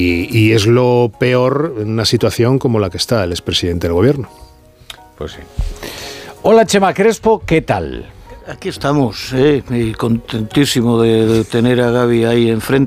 Y es lo peor en una situación como la que está el expresidente del gobierno. Pues sí. Hola, Chema Crespo, ¿qué tal? Aquí estamos, contentísimo de tener a Gaby ahí enfrente.